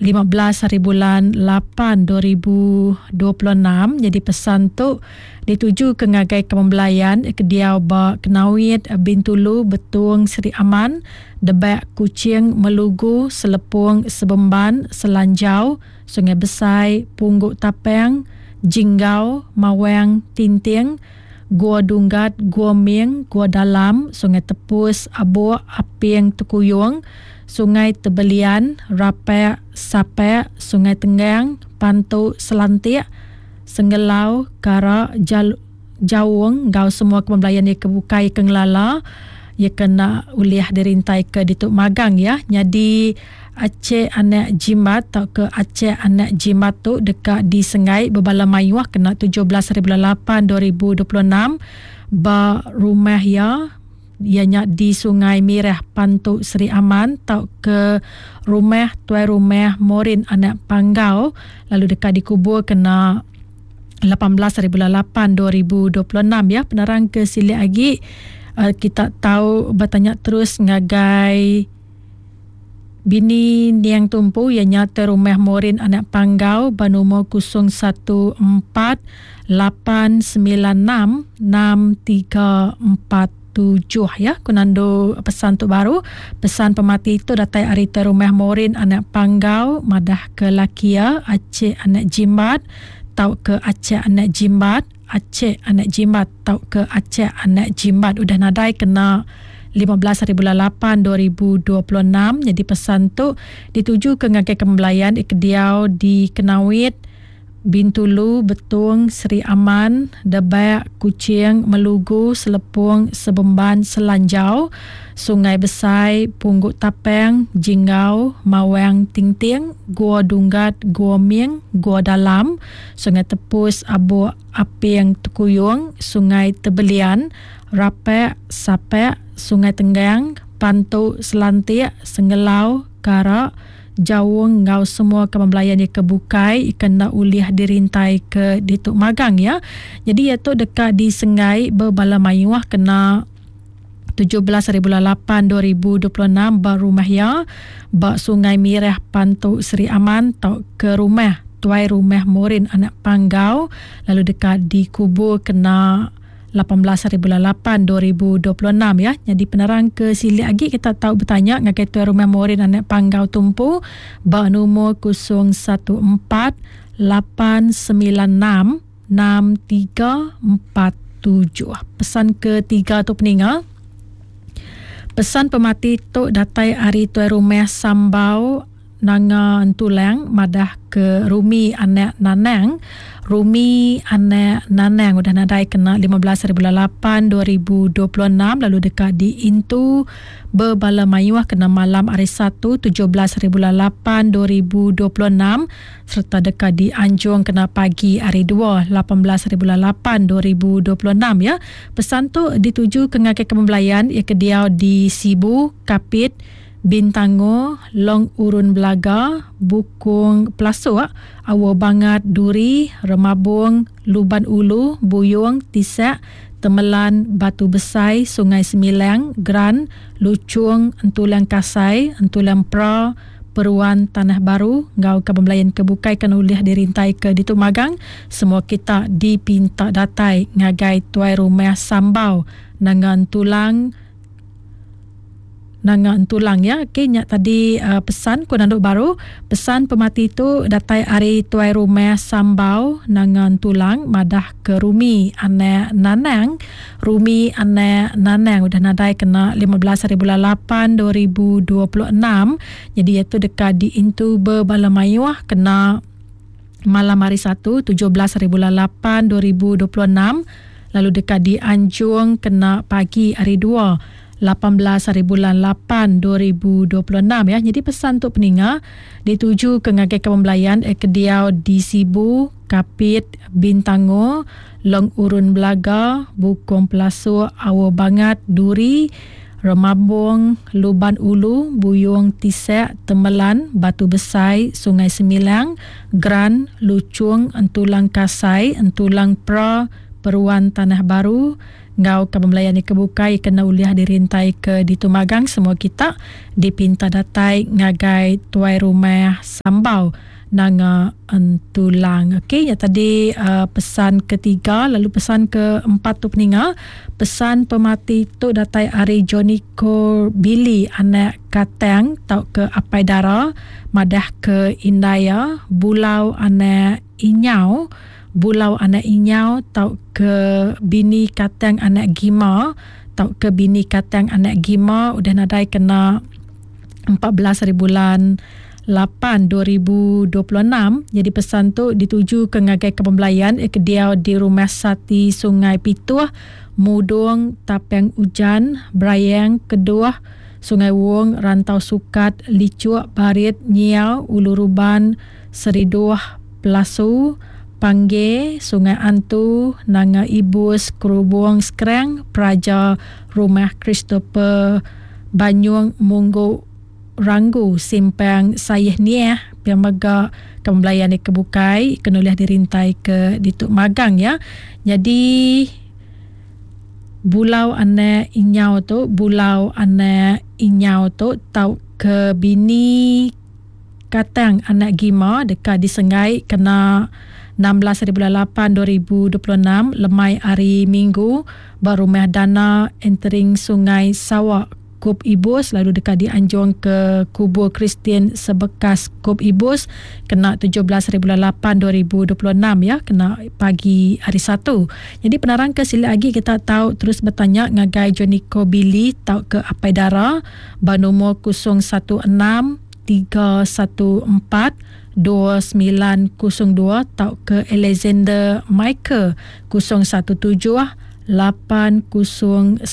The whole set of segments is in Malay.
15 hari bulan 8 2026. Jadi pesan tu dituju ke ngagai Kepembelayan ke Diau ba Kenawit Bintulu Betung Seri Aman Debak Kucing Melugu Selepung Sebemban Selanjau Sungai Besai Pungguk Tapeng Jinggau Mawang Tinting Gua Dunggat, Gua Ming, Gua Dalam, Sungai Tepus, Abuk, Aping, Tukuyung, Sungai Tebelian, Rapek, Sapek, Sungai Tenggang, Pantuk, Selantik, Senggelau, Kara, Jawung, Gau semua Kepembelayan yang kebukai Kenglala, ia kena uliah dirintai ke Dituk Magang ya. Jadi Aceh Anak Jimat atau ke Aceh Anak Jimat tu dekat di Sengai Bebala Mayuah kena 17/8/2026 ba rumah ya ianya di Sungai Mirah Pantuk Seri Aman tau ke rumah tuai rumah Morin Anak Panggau lalu dekat dikubur kena 18/8/2026 ya. Penerang ke Silik Agi kita tahu bertanya terus ngagai bini Niang Tumpu ianya terumah Morin Anak Panggau bernomor 0148966347 ya. Kunando pesan tu baru. Pesan pemati itu datai hari terumah Morin Anak Panggau madah ke Lakia Aceh Anak Jimat tau ke Aceh Anak Jimat Aceh Anak Jimat tau ke Aceh Anak Jimat udah nadai kena 15/8/2026. Jadi pesan tu dituju ke ngagai Kepembelayan ke Diau di Kenawit Bintulu Betung Seri Aman Debak Kucing Melugu Selepung Sebemban Selanjau Sungai Besai Pungguk Tapeng Jinggau Mawang Tinting Gua Dunggat Gua Ming Gua Dalam Sungai Tepus Abuk Aping Tukuyung Sungai Tebelian Rapek Sapek Sungai Tenggang Pantuk Selantik Senggelau Kara Jawung Ngau semua Kepembelayan yang kebukai kena uliah dirintai ke Dituk Magang ya. Jadi iaitu dekat di Sengai Bebala Mayuah kena 17/8/2026 berumah ya bak Sungai Mirah Pantuk Seri Aman tau ke rumah tuai rumah Morin Anak Panggau lalu dekat dikubur kena 18/8/2026 ya. Jadi penerang ke Silik lagi kita tahu bertanya ngagai tuai rumah Morin Anak Panggau Tumpu bak nombor 0148966347. Pesan ketiga tu peningal. Pesan pemati tu datai hari tuai rumah Sambau Nanga Tulang madah ke Rumi Anak Nanang. Rumi Anak Nanang udah nadai kena 15/8/2026 lalu dekat di Intu Bebala Mayuah kena malam hari 1 17/8/2026 serta dekat di Anjung kena pagi hari 2 18/8/2026 ya. Pesan tu dituju ke ngagai Kepembelayan ia ke Diau di Sibu Kapit Bintango, Long Urun Belaga, Bukung Pelasuk, Awa Bangat Duri, Remabung, Luban Ulu, Buyung, Tisak, Temelan, Batu Besai, Sungai Sembilang, Gran, Lucung, Entulang Kasai, Entulang Pra, Peruan Tanah Baru, Ngau Kepembelayan kebukai kan uliah dirintai ke Dituk Magang. Semua kita dipinta datai ngagai tuai rumah Sambau Nangan Tulang ya. Okey, nyak tadi pesan kunanduk baru. Pesan pemati itu datai hari tuai rumah Sambau Nangan Tulang madah ke Rumi Anak Nanang. Rumi Anak Nanang udah nadai kena 15/8/2026. Jadi iaitu dekat di Intu Bebala Mayuah kena malam hari 1 17/8/2026. Lalu dekat di Anjung kena pagi hari 2 18/8/2026 ya. Jadi pesan untuk peninga dituju ke ngagai Kepembelayan ke Diau di Sibu, Kapit, Bintango, Long Urun Belaga, Bukung Pelasuk, Awa Bangat Duri, Remabung, Luban Ulu, Buyung Tisak, Temelan, Batu Besai, Sungai Sembilang, Gran, Lucung, Entulang Kasai, Entulang Pra, Peruan Tanah Baru, ngau Kaban Melayani Kebukai kena uliah dirintai ke di Tumagang semua kita dipinta datai ngagai tuai rumah Sambau nanga entulang. Okey, ya tadi pesan ketiga, lalu pesan keempat tu peninga, pesan pemati tu datai Ari Joniko Billy anak Katang tau ke Apai Dara, madah ke Indaya, Bulau anak Inyau, Bulau anak Inyau tau ke bini Katang anak Gima, tau ke bini Katang anak Gima udah nadai kena 14 hari bulan 8 2026. Jadi pesan tu dituju ke ngagai Kaban Melayan kediau di Rumah Sati Sungai Pituah, Mudung Tapeng Ujan, Brayang Keduah, Sungai Wong, Rantau Sukat, Licuak, Barit, Nyiau, Uluruban, Seriduah, Pelasu, Pangge, Sungai Antu, Nanga Ibus, Kerubung, Skreng, Praja, Rumah Christopher, Banyuang, Munggu, Ranggu, Simpang Sayih Niah, Piamaga Kaban Melayani Kebukai kena boleh dirintai ke Dituk Magang ya. Jadi Bulau anak Inyau tu, Bulau anak Inyau tu tau ke bini Katang anak Gima dekat disengai kena 16 hari bulan 8 2026 lemai hari Minggu berumah dana entering Sungai Sawak Kub Ibus, lalu dekat dianjung ke kubur Kristian sebekas Kub Ibus kena 17 hari bulan 8 2026 ya, kena pagi hari Sabtu. Jadi penerang ke sila lagi kita tahu terus bertanya ngagai Joniko Billy tahu ke Apai Dara bernomor 016 314 2902 tau ke Alexander Michael 017 809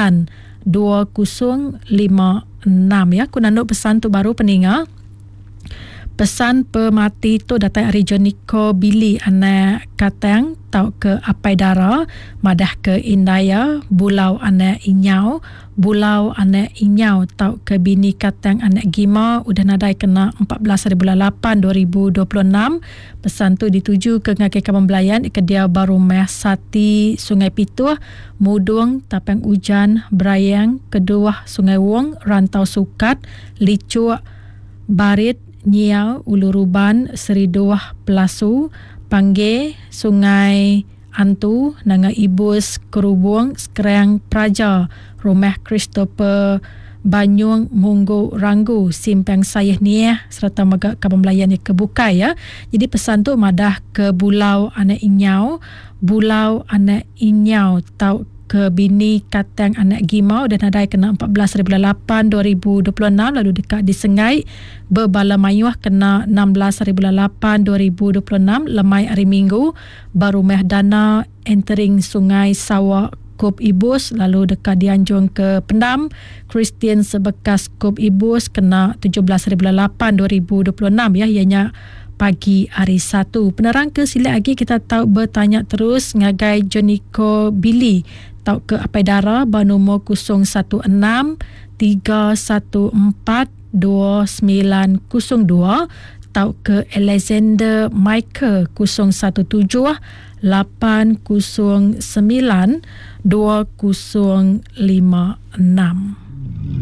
2056 ya. Kunanduk pesan tu baru peninga. Pesan pemati tu datai Ari Joniko Billy anak Katang tau ke Apai Dara, madah ke Indaya, Bulau anak Inyau, Bulau anak Inyau tau ke bini Katang anak Gima udah nadai kena 14 hari bulan 8 2026. Pesan tu dituju ke ngagai Kaban Melayan ke dia baru Meh Sati Sungai Pituah, Mudung Tapang Ujan, Brayang Keduah, Sungai Wong, Rantau Sukat, Licuak, Barit, Nyiau, Uluruban, Seriduah, Pelasu, Pangge, Sungai Antu, Nanga Ibus, Kerubung, Skreng, Praja, Rumah Christopher, Banyuang, Munggu, Ranggu, Simpang Sayih Niah serta Maga Kaban Melayani Kebukai ya. Jadi pesan tu madah ke Bulau anak Inyau, Bulau anak Inyau tau ke bini Katang anak Gima udah nadai kena 14 hari bulan 8 2026, lalu dekat disengai Berbala Mayuah kena 16 hari bulan 8 2026 lemai hari Minggu baru Meh Dana entering Sungai Sawak Kub Ibus, lalu dekat dianjung ke Pendam Kristian sebekas Kub Ibus kena 17 hari bulan 8 2026 ya, ianya pagi hari Sabtu. Penerang ke sila lagi kita tahu bertanya terus ngagai Joniko Billy tau ke Apai Dara bernomor 016 314 2902 tau ke Alexander Michael 017 809 2056.